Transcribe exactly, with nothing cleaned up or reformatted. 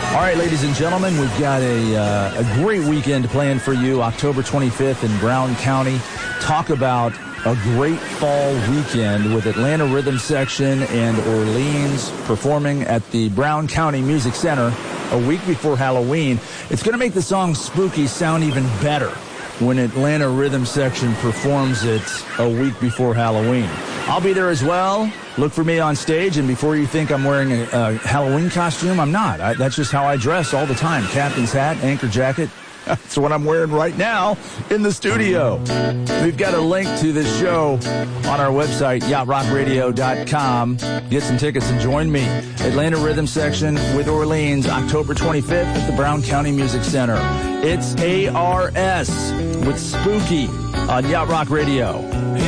All right, ladies and gentlemen, we've got a, uh, a great weekend planned for you, October twenty-fifth in Brown County. Talk about a great fall weekend with Atlanta Rhythm Section and Orleans performing at the Brown County Music Center a week before Halloween. It's going to make the song Spooky sound even better when Atlanta Rhythm Section performs it a week before Halloween. I'll be there as well. Look for me on stage, and before you think I'm wearing a, a Halloween costume, I'm not. I, that's just how I dress all the time. Captain's hat, anchor jacket. That's what I'm wearing right now in the studio. We've got a link to this show on our website, yacht rock radio dot com. Get some tickets and join me. Atlanta Rhythm Section with Orleans, October twenty-fifth at the Brown County Music Center. It's A R S with Spooky on Yacht Rock Radio.